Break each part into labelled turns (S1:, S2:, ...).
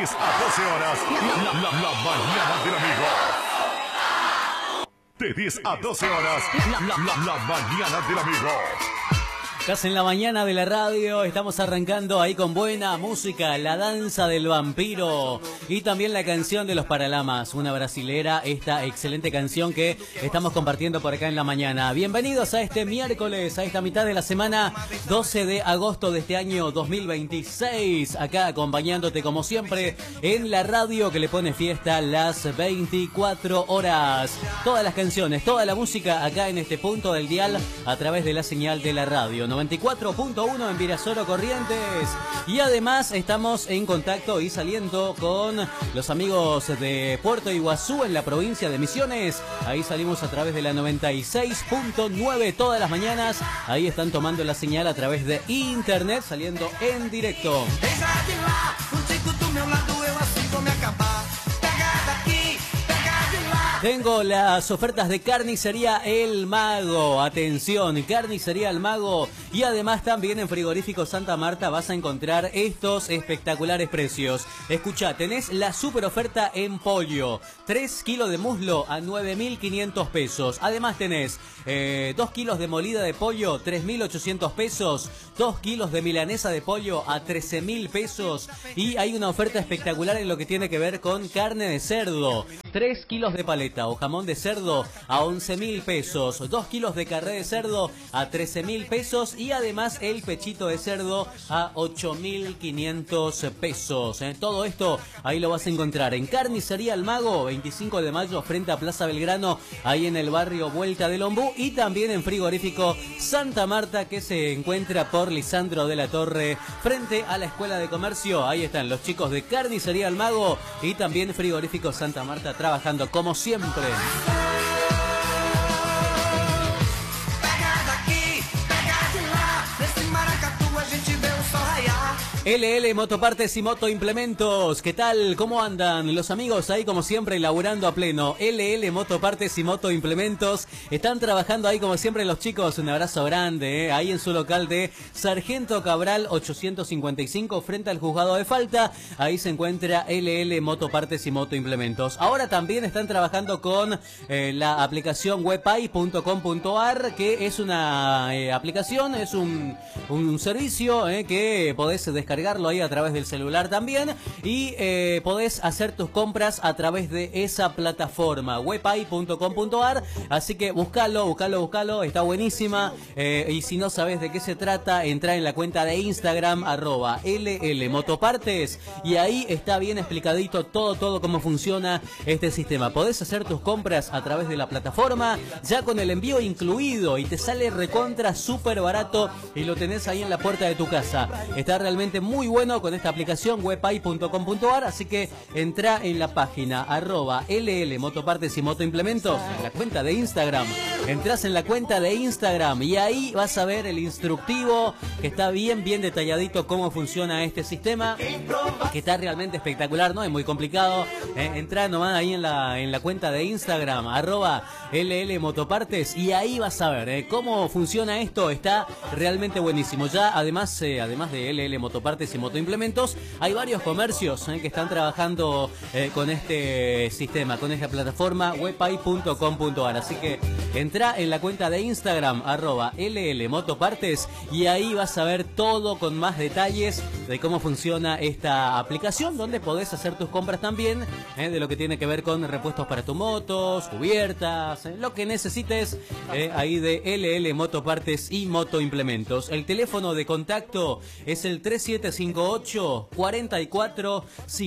S1: 10 a 12 horas, la mañana del amigo. De 10 a 12 horas, la mañana del amigo.
S2: Estás en la mañana de la radio, estamos arrancando ahí con buena música, La Danza del Vampiro y también la canción de los Paralamas, una brasilera, esta excelente canción que estamos compartiendo por acá en la mañana. Bienvenidos a este miércoles, a esta mitad de la semana, 12 de agosto de este año 2026, acá acompañándote como siempre en la radio que le pone fiesta las 24 horas. Todas las canciones, toda la música acá en este punto del dial a través de la señal de la radio. 94.1 en Virasoro, Corrientes. Y además estamos en contacto y saliendo con los amigos de Puerto Iguazú en la provincia de Misiones. Ahí salimos a través de la 96.9 todas las mañanas. Ahí están tomando la señal a través de internet, saliendo en directo. Tengo las ofertas de Carnicería El Mago. Atención, Carnicería El Mago. Y además también en Frigorífico Santa Marta vas a encontrar estos espectaculares precios. Escuchá, tenés la super oferta en pollo. 3 kilos de muslo a 9.500 pesos. Además tenés 2 kilos de molida de pollo, 3.800 pesos. 2 kilos de milanesa de pollo a 13.000 pesos. Y hay una oferta espectacular en lo que tiene que ver con carne de cerdo. 3 kilos de paleta o jamón de cerdo a 11.000 pesos. 2 kilos de carré de cerdo a 13.000 pesos. Y además el pechito de cerdo a 8.500 pesos. Todo esto ahí lo vas a encontrar en Carnicería El Mago, 25 de mayo frente a Plaza Belgrano, ahí en el barrio Vuelta del Ombú. Y también en Frigorífico Santa Marta, que se encuentra por Lisandro de la Torre, frente a la Escuela de Comercio. Ahí están los chicos de Carnicería El Mago y también Frigorífico Santa Marta trabajando como siempre. LL Motopartes y Motoimplementos, ¿qué tal? ¿Cómo andan los amigos ahí como siempre laburando a pleno? LL Motopartes y Motoimplementos están trabajando ahí como siempre los chicos, un abrazo grande, ahí en su local de Sargento Cabral 855 frente al juzgado de falta, ahí se encuentra LL Motopartes y Motoimplementos. Ahora también están trabajando con la aplicación webay.com.ar, que es una aplicación, es un servicio que podés descargarlo ahí a través del celular también y podés hacer tus compras a través de esa plataforma webay.com.ar, así que búscalo, está buenísima. Y si no sabes de qué se trata, entra en la cuenta de Instagram @LLMotopartes y ahí está bien explicadito todo cómo funciona este sistema. Podés hacer tus compras a través de la plataforma ya con el envío incluido y te sale recontra súper barato y lo tenés ahí en la puerta de tu casa. Está realmente muy bueno con esta aplicación webay.com.ar, así que entra en la página @LLMotopartes y Motoimplementos, en la cuenta de Instagram. Entrás en la cuenta de Instagram y ahí vas a ver el instructivo que está bien detalladito cómo funciona este sistema, que está realmente espectacular, no es muy complicado. Entrá nomás ahí en la cuenta de Instagram @LLMotopartes y ahí vas a ver cómo funciona esto. Está realmente buenísimo. Ya además de LL Motopartes y Motoimplementos, hay varios comercios que están trabajando con este sistema, con esta plataforma webay.com.ar, así que entra en la cuenta de Instagram @LLMotopartes y ahí vas a ver todo con más detalles de cómo funciona esta aplicación, donde podés hacer tus compras también de lo que tiene que ver con repuestos para tus motos, cubiertas, lo que necesites ahí de LL Motopartes y Motoimplementos. El teléfono de contacto es el 3758 44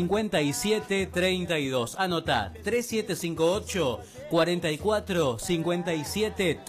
S2: 57 32. Anotá, 3758 44 57